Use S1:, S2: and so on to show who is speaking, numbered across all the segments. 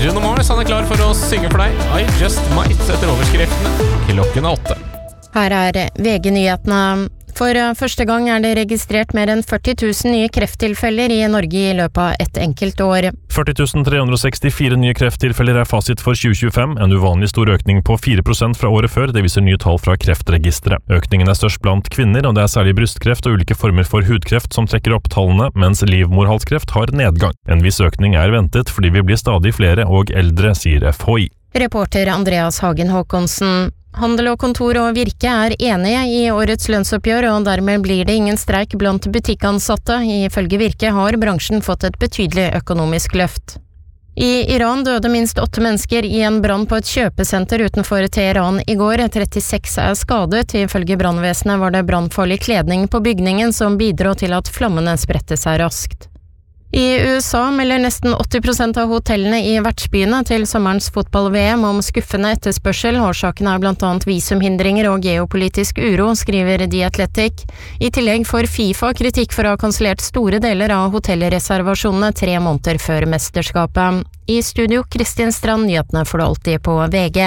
S1: Bruno Mars, han klar for å synge for deg. I Just Might etter overskriftene. Klokken 8.
S2: Her VG-nyhetene. For første gang det registrert mer enn 40 000 nye krefttilfeller i Norge i løpet av et enkelt år.
S3: 40 364 nye krefttilfeller fasit for 2025, en uvanlig stor økning på 4% fra året før, det viser nye tall fra Kreftregisteret. Økningen størst blant kvinner, og det særlig brystkreft og ulike former for hudkreft som trekker opp tallene, mens livmorhalskreft har nedgang. En viss økning ventet fordi vi blir stadig flere og eldre, sier FHI.
S2: Reporter Andreas Hagen Håkonsen. Handel og kontor og Virke enige i årets lønnsoppgjør, og dermed blir det ingen streik blant butikkansatte. Ifølge Virke har bransjen fått et betydelig økonomisk løft. I Iran døde minst 8 mennesker i en brann på et kjøpesenter utenfor Teheran i går. 36 skadet. Ifølge brannvesenet var det brannfarlig kledning på bygningen som bidro til at flammene spredte seg raskt. I USA melder nesten 80% av hotellene i vertsbyene til sommerens fotball-VM om skuffende etterspørsel. Årsaken blant annet visumhindringer og geopolitisk uro, skriver The Athletic. I tillegg får FIFA kritikk for å ha kansellert store deler av hotellreservasjonene 3 måneder før mesterskapet. I studio, Kristin Strand, nyhetene får du alltid på VG.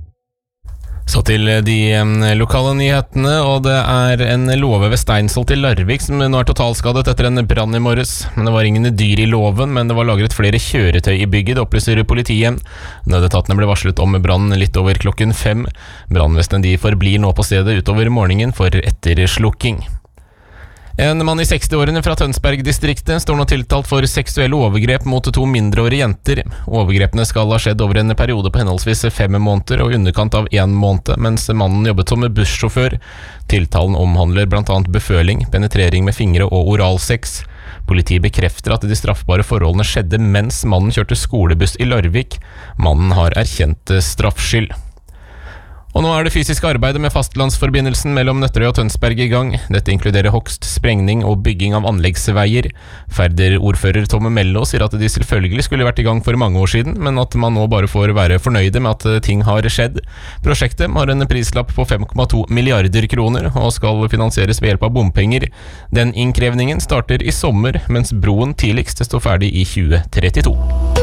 S1: Så til de lokale nyhetene, og det en låve ved Steinsholt i Larvik som nå totalskadet etter en brann i morges. Men det var ingen dyr i låven, men det var lagret flere kjøretøy i bygget, det opplyser politiet. Nødetatene ble varslet om brann litt over klokken 5. Brannvesenet forblir nå på stedet utover morgenen for etterslukking. En mann i 60-årene fra Tønsberg-distriktet står nå tiltalt for seksuelle overgrep mot 2 mindreårige jenter. Overgrepene skal ha skjedd over en periode på henholdsvis 5 måneder og underkant av 1 måned, mens mannen jobbet som bussjåfør. Tiltalen omhandler blant annet beføling, penetrering med fingre og oralsex. Politiet bekrefter at de straffbare forholdene skjedde mens mannen kjørte skolebuss i Larvik. Mannen har erkjent straffskyld. Og nå det fysiske arbeidet med fastlandsforbindelsen mellom Nøtterøy og Tønsberg i gang. Dette inkluderer hogst, sprengning og bygging av anleggsveier. Færder-ordfører Tom Mello sier at de selvfølgelig skulle vært i gang for mange år siden, men at man nå bare får være fornøyde med at ting har skjedd. Prosjektet har en prislapp på 5,2 milliarder kroner og skal finansieres ved hjelp av bompenger. Den innkrevningen starter i sommer, mens broen tidligst står ferdig i 2032.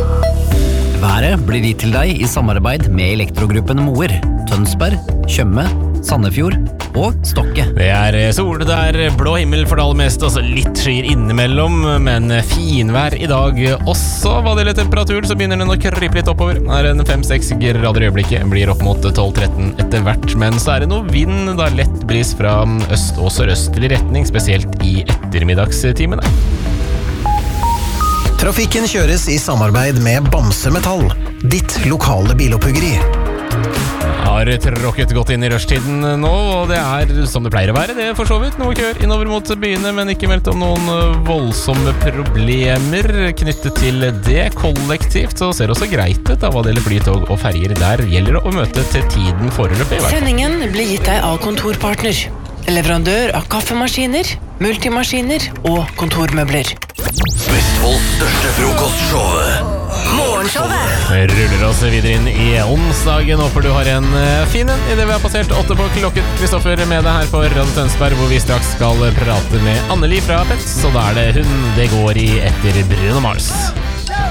S4: Været blir gitt til deg i samarbeid med Elektrogruppen Moer, Tønsberg, Tjøme, Sandefjord og Stokke.
S1: Det sol, det blå himmel for det aller meste, altså litt skyer innimellom, men finvær i dag også. Hva det gjelder temperaturen, så begynner den å krype litt oppover. Her en 5-6 grader i øyeblikket, blir opp mot 12-13 etter hvert, men så det noe vind, da lett bris fra øst og sørøstlig retning, spesielt i ettermiddagstimene.
S5: Trafikken kjøres i samarbeid med Bamse Metall, ditt lokale biloppuggeri.
S1: Har tråkket godt inn i rushtiden nå, og det som det pleier å være. Det for så vidt noe kjør innover mot byene, men ikke meldt om noen voldsomme problemer knyttet til det. Kollektivt så ser det også greit ut av hva det gjelder flytog og ferger. Der gjelder det å møte til tiden foreløpig.
S6: Sendingen blir gitt deg av Kontorpartner, leverandør av kaffemaskiner, multimaskiner og kontormøbler.
S7: Vestfolds største frokostshowet, Morgenshowet.
S1: Ruller oss videre inn i onsdagen. Håper du har en fin en i det vi har passert 8 på klokken. Kristoffer med deg her på Radio Tønsberg, hvor vi straks skal prate med Anneli fra Pets. Så da det hun det går i etter Bruno Mars.